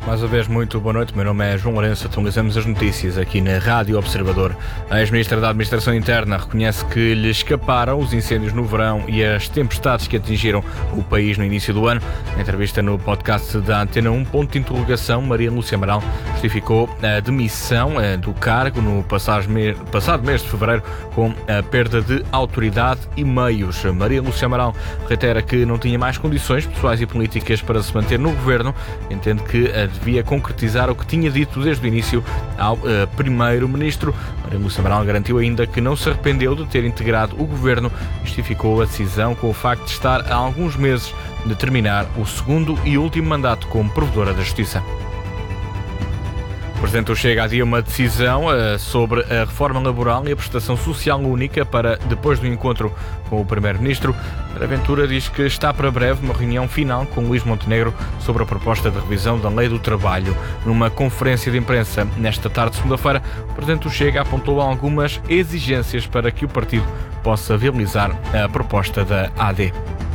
Mais uma vez, muito boa noite. Meu nome é João Lourenço. Atualizamos as notícias aqui na Rádio Observador. A ex-ministra da Administração Interna reconhece que lhe escaparam os incêndios no verão e as tempestades que atingiram o país no início do ano. Na entrevista no podcast da Antena 1, ponto de interrogação, Maria Lúcia Amaral justificou a demissão do cargo no passado mês de fevereiro com a perda de autoridade e meios. Maria Lúcia Amaral reitera que não tinha mais condições pessoais e políticas para se manter no governo. Entende que devia concretizar o que tinha dito desde o início ao primeiro-ministro. Maria Lúcia Amaral garantiu ainda que não se arrependeu de ter integrado o governo e justificou a decisão com o facto de estar há alguns meses de terminar o segundo e último mandato como provedora da Justiça. O Presidente do Chega adia uma decisão sobre a reforma laboral e a prestação social única para depois do encontro com o Primeiro-Ministro. André Ventura diz que está para breve uma reunião final com Luís Montenegro sobre a proposta de revisão da Lei do Trabalho. Numa conferência de imprensa nesta tarde de segunda-feira, o Presidente do Chega apontou algumas exigências para que o partido possa viabilizar a proposta da AD.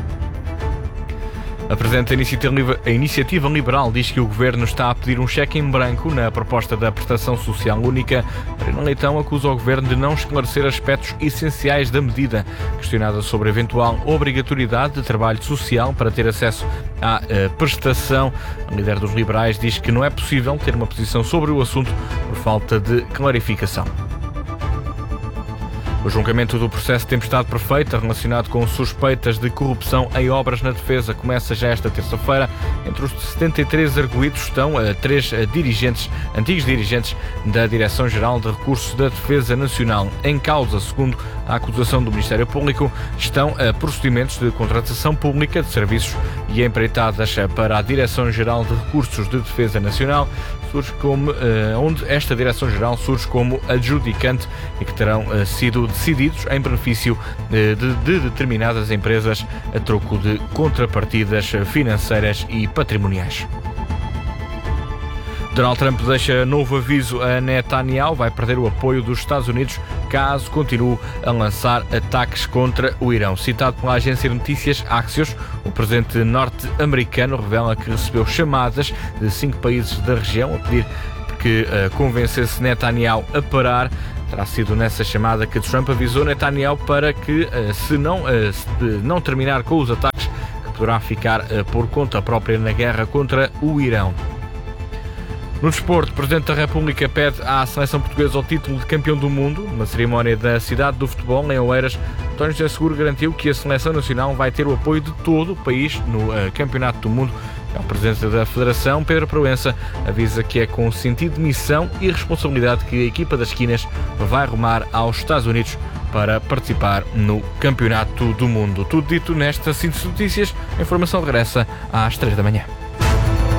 A Presidente da Iniciativa Liberal diz que o Governo está a pedir um cheque em branco na proposta da prestação social única. Marina Leitão acusa o Governo de não esclarecer aspectos essenciais da medida. Questionada sobre a eventual obrigatoriedade de trabalho social para ter acesso à prestação, a líder dos liberais diz que não é possível ter uma posição sobre o assunto por falta de clarificação. O julgamento do processo de tempestade perfeita relacionado com suspeitas de corrupção em obras na defesa começa já esta terça-feira. Entre os 73 arguidos estão três antigos dirigentes da Direção-Geral de Recursos da Defesa Nacional. Em causa, segundo a acusação do Ministério Público, estão procedimentos de contratação pública de serviços e empreitadas para a Direção-Geral de Recursos de Defesa Nacional, onde esta Direção-Geral surge como adjudicante e que terão sido decididos em benefício de determinadas empresas a troco de contrapartidas financeiras e patrimoniais. Donald Trump deixa novo aviso a Netanyahu, vai perder o apoio dos Estados Unidos caso continue a lançar ataques contra o Irão. Citado pela agência de notícias Axios, o presidente norte-americano revela que recebeu chamadas de 5 países da região a pedir que convencesse Netanyahu a parar. Terá sido nessa chamada que Trump avisou Netanyahu para que, se não terminar com os ataques, que poderá ficar por conta própria na guerra contra o Irão. No desporto, o Presidente da República pede à seleção portuguesa o título de campeão do mundo. Numa cerimónia da cidade do futebol, em Oeiras, António José Seguro garantiu que a seleção nacional vai ter o apoio de todo o país no Campeonato do Mundo. O Presidente da Federação, Pedro Proença, avisa que é com sentido de missão e responsabilidade que a equipa das esquinas vai rumar aos Estados Unidos para participar no Campeonato do Mundo. Tudo dito nesta síntese de notícias. A informação regressa às 3 da manhã.